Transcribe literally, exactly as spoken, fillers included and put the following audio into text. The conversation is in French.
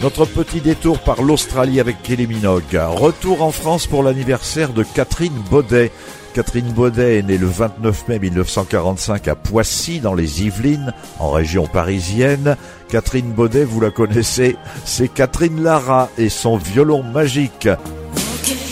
Notre petit détour par l'Australie avec Kylie Minogue. Retour en France pour l'anniversaire de Catherine Baudet. Catherine Baudet est née le vingt-neuf mai mille neuf cent quarante-cinq à Poissy, dans les Yvelines, en région parisienne. Catherine Baudet, vous la connaissez, c'est Catherine Lara et son violon magique.